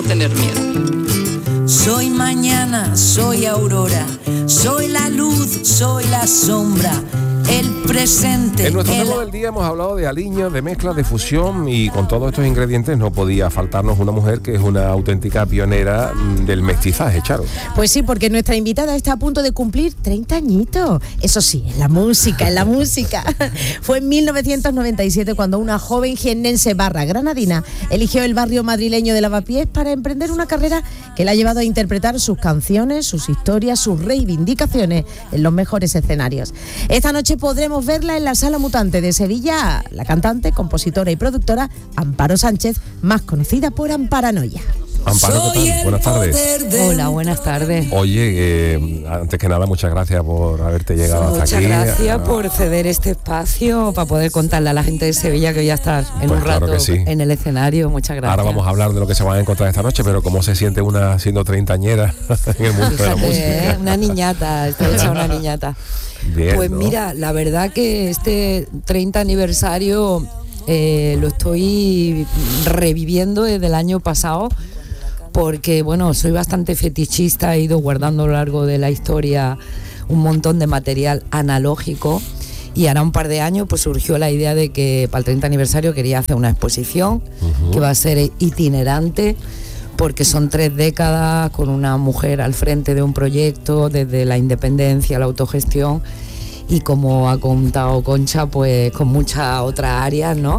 tener miedo. Soy mañana, soy aurora, soy la luz, soy la sombra, el presente. En nuestro tema del día hemos hablado de aliños, de mezclas, de fusión, y con todos estos ingredientes no podía faltarnos una mujer que es una auténtica pionera del mestizaje, Charo. Pues sí, porque nuestra invitada está a punto de cumplir 30 añitos. Eso sí, en la música. Fue en 1997 cuando una joven jiennense granadina eligió el barrio madrileño de Lavapiés para emprender una carrera que la ha llevado a interpretar sus canciones, sus historias, sus reivindicaciones en los mejores escenarios. Esta noche podremos verla en la Sala Mutante de Sevilla, la cantante, compositora y productora Amparo Sánchez, más conocida por Amparanoia. Amparo, ¿qué tal? Buenas tardes. Hola, buenas tardes. Oye, antes que nada, muchas gracias por haberte llegado hasta aquí. Muchas gracias por ceder este espacio para poder contarle a la gente de Sevilla que voy a estar en un rato en el escenario. Muchas gracias. Ahora vamos a hablar de lo que se van a encontrar esta noche, pero ¿cómo se siente una siendo treintañera en el mundo de la música? Una niñata, estoy hecha una niñata. Bien, pues ¿no? Mira, la verdad que este 30 aniversario lo estoy reviviendo desde el año pasado, porque bueno, soy bastante fetichista, he ido guardando a lo largo de la historia un montón de material analógico, y ahora un par de años pues surgió la idea de que para el 30 aniversario quería hacer una exposición que va a ser itinerante, porque son 3 décadas con una mujer al frente de un proyecto, desde la independencia, la autogestión, y como ha contado Concha, pues con muchas otras áreas, ¿no?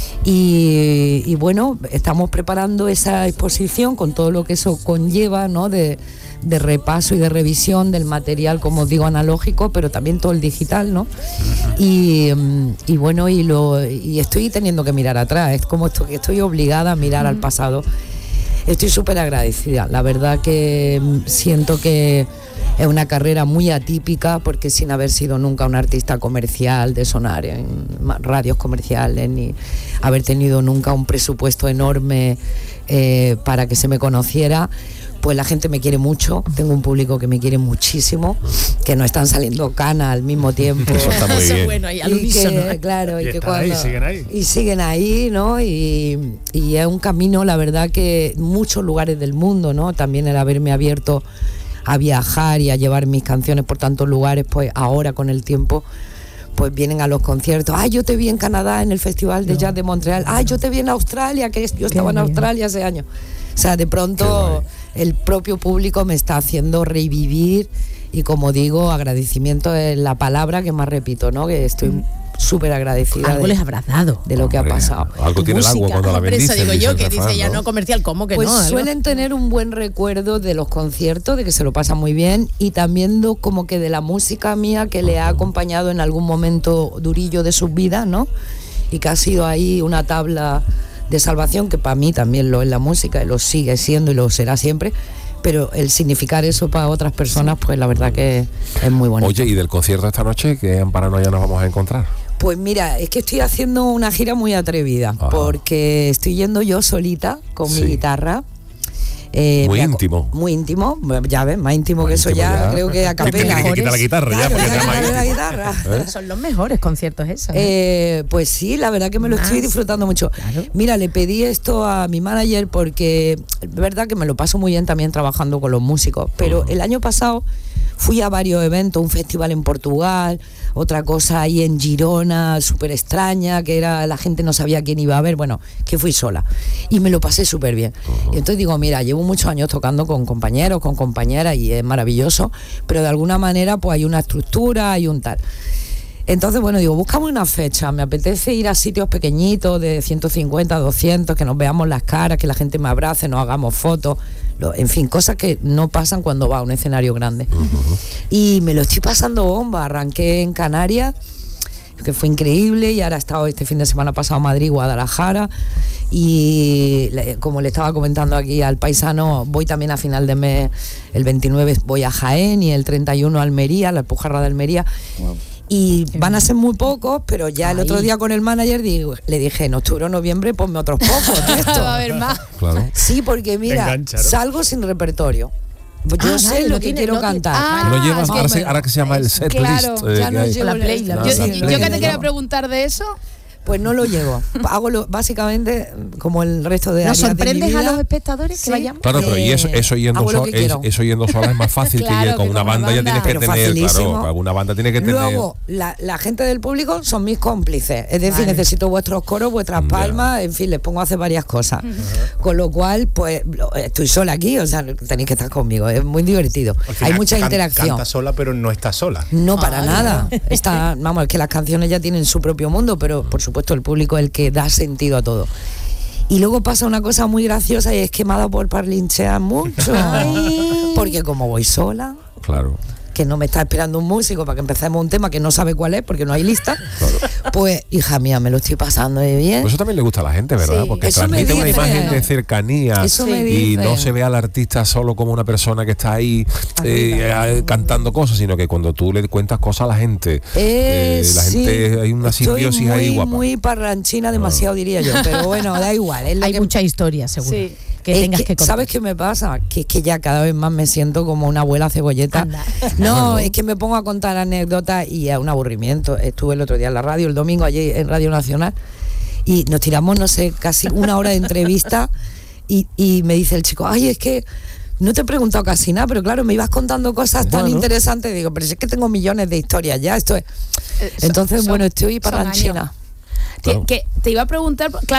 Y bueno, estamos preparando esa exposición con todo lo que eso conlleva, ¿no? De repaso y de revisión del material, como os digo, analógico, pero también todo el digital, ¿no? Y bueno, y estoy teniendo que mirar atrás, es como esto, que estoy obligada a mirar al pasado. Estoy súper agradecida, la verdad que siento que es una carrera muy atípica, porque sin haber sido nunca un artista comercial, de sonar en radios comerciales, ni haber tenido nunca un presupuesto enorme para que se me conociera, pues la gente me quiere mucho, tengo un público que me quiere muchísimo, que no están saliendo canas al mismo tiempo. Eso está muy bien. Bueno, y al unísono. Claro, y que cuando siguen ahí, ¿no? Y es un camino, la verdad, que muchos lugares del mundo, ¿no? También el haberme abierto a viajar y a llevar mis canciones por tantos lugares, pues ahora con el tiempo pues vienen a los conciertos. Ay, yo te vi en Canadá en el Festival de Jazz de Montreal. Ay, yo te vi en Australia, que yo estaba en Australia hace años. O sea, de pronto el propio público me está haciendo revivir, y como digo, agradecimiento es la palabra que más repito, ¿no? Que estoy súper agradecida. Algo les habrás dado de lo que ha pasado. Algo tiene el agua cuando la bendice. Eso digo yo, que dice ya no comercial, ¿cómo que pues no? Pues suelen tener un buen recuerdo de los conciertos, de que se lo pasan muy bien, y también como que de la música mía, que le ha acompañado en algún momento durillo de sus vidas, ¿no? Y que ha sido ahí una tabla de salvación, que para mí también lo es la música, y lo sigue siendo y lo será siempre, pero el significar eso para otras personas, pues la verdad que es muy bonito. Oye, ¿y del concierto esta noche, qué Amparanoia nos vamos a encontrar? Pues mira, es que estoy haciendo una gira muy atrevida, porque estoy yendo yo solita con mi guitarra. Muy íntimo. Muy íntimo, ya ves, más íntimo que eso ya, creo que a capela. Que quita la guitarra ya, porque la guitarra. Son los mejores conciertos esos. Pues sí, la verdad que me lo estoy disfrutando mucho. Claro. Mira, le pedí esto a mi manager porque es verdad que me lo paso muy bien también trabajando con los músicos, pero el año pasado fui a varios eventos, un festival en Portugal, otra cosa ahí en Girona, súper extraña, que era, la gente no sabía quién iba a ver, bueno, que fui sola. Y me lo pasé súper bien. Y entonces digo, mira, llevo muchos años tocando con compañeros, con compañeras, y es maravilloso, pero de alguna manera pues hay una estructura, hay un tal. Entonces, bueno, digo, búscame una fecha, me apetece ir a sitios pequeñitos de 150, 200, que nos veamos las caras, que la gente me abrace, nos hagamos fotos, en fin, cosas que no pasan cuando va a un escenario grande. Y me lo estoy pasando bomba, arranqué en Canarias, que fue increíble, y ahora he estado este fin de semana pasado en Madrid, Guadalajara, y como le estaba comentando aquí al paisano, voy también a final de mes, el 29 voy a Jaén, y el 31 a Almería, la Alpujarra de Almería. Wow. Y van a ser muy pocos, pero ya el otro día con el manager le dije, en octubre o noviembre ponme otros pocos de esto. Va a haber más. Claro. Sí, porque mira, salgo sin repertorio. Yo sé lo que quiero cantar. No llevas, ahora que se llama el set list. Ya no llevo la playlist. Yo que te quería preguntar de eso. Pues no lo llevo. Básicamente como el resto de ¿Nos áreas de mi sorprendes a vida. los espectadores Sí. que vayamos? Claro, pero y eso yendo hago lo que quiero. eso yendo sola es más fácil Claro, que con que una con una banda ya tienes que Pero tener, facilísimo. claro, una banda tiene que tener. Luego, la gente del público son mis cómplices. Es decir, Vale. necesito vuestros coros, vuestras Ya. palmas, en fin, les pongo a hacer varias cosas. Con lo cual, pues, estoy sola aquí, o sea, tenéis que estar conmigo. Es muy divertido. Al final, Hay mucha interacción. Canta sola, pero no está sola. No, para nada. Vamos, es que las canciones ya tienen su propio mundo, pero por supuesto el público es el que da sentido a todo. Y luego pasa una cosa muy graciosa y es que me ha dado por parlinchear mucho. Porque como voy sola, Claro. que no me está esperando un músico para que empecemos un tema que no sabe cuál es porque no hay lista, pues hija mía, me lo estoy pasando de bien. Pues eso también le gusta a la gente, ¿verdad? Sí. Porque Eso me transmite una dicen. imagen de cercanía Eso me y dicen. no se ve al artista solo como una persona que está ahí cantando cosas, sino que cuando tú le cuentas cosas a la gente, la Sí, gente, hay una simbiosis estoy ahí guapa. muy parranchina demasiado, diría yo, pero bueno, da igual. Es lo Hay que- mucha historia, seguro. Sí. Que Es tengas que contar. ¿Sabes qué me pasa? Que es que ya cada vez más me siento como una abuela cebolleta. Anda. No, es que me pongo a contar anécdotas y es un aburrimiento. Estuve el otro día en la radio, el domingo allí en Radio Nacional, y nos tiramos, no sé, casi una hora de entrevista y me dice el chico, ay, es que no te he preguntado casi nada, pero claro, me ibas contando cosas tan interesantes. Digo, pero si es que tengo millones de historias ya, esto es... Entonces, son- bueno, estoy son parranchina. años. Que te iba a preguntar, claro,